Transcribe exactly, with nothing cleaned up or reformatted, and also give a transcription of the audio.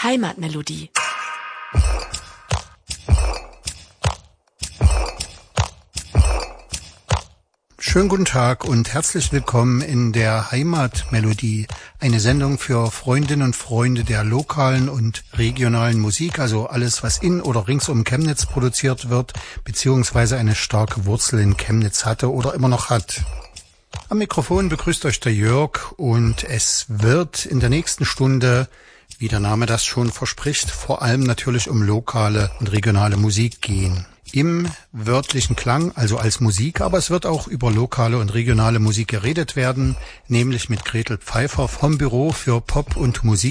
Heimatmelodie. Schönen guten Tag und herzlich willkommen in der Heimatmelodie, eine Sendung für Freundinnen und Freunde der lokalen und regionalen Musik, also alles, was in oder rings um Chemnitz produziert wird, beziehungsweise eine starke Wurzel in Chemnitz hatte oder immer noch hat. Am Mikrofon begrüßt euch der Jörg und es wird in der nächsten Stunde, wie der Name das schon verspricht, vor allem natürlich um lokale und regionale Musik gehen. Im wörtlichen Klang, also als Musik, aber es wird auch über lokale und regionale Musik geredet werden, nämlich mit Gretel Pfeiffer vom Büro für Pop- und Musik